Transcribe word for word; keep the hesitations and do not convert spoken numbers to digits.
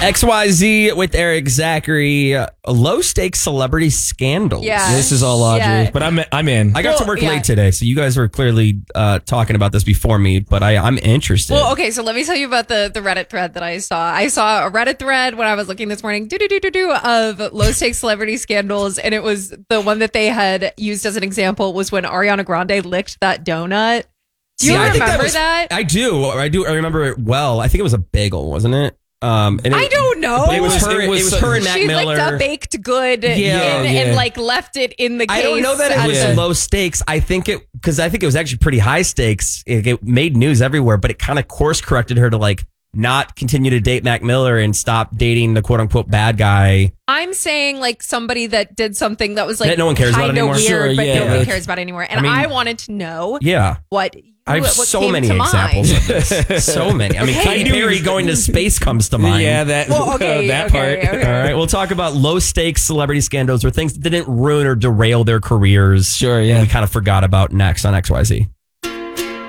X Y Z with Eric Zachary. Uh, low stakes celebrity scandals. Yeah. This is all Audrey, Yeah. but I'm I'm in. I got Well, to work yeah. late today, so you guys were clearly uh, talking about this before me, but I, I'm interested. Well, okay, so let me tell you about the, the Reddit thread that I saw. I saw a Reddit thread when I was looking this morning, do do do do do, of low stakes celebrity scandals, and it was the one that they had used as an example was when Ariana Grande licked that donut. Do you See, I think remember was- that? I do. I do. I remember it well. I think it was a bagel, wasn't it? Um, and it, I don't know. It was her. It It was, was- her and Mac She Miller. licked a baked good Yeah, in, yeah. and like left it in the case. I don't know that it at was Yeah. the- low stakes. I think it because I think it was actually pretty high stakes. It, it made news everywhere, but it kind of course corrected her to like not continue to date Mac Miller and stop dating the quote unquote bad guy. I'm saying like somebody that did something that was like That no one cares about kinda anymore? weird, Sure, but yeah, nobody like- cares about anymore. And I, I mean- wanted to know Yeah, what I have what so came many to examples mind. of this. So many. I mean, Okay. Katy Perry going to space comes to mind. Yeah, that Well, okay, that okay, part. okay. All right, we'll talk about low stakes celebrity scandals or things that didn't ruin or derail their careers. Sure, yeah. And we kind of forgot about next on X Y Z.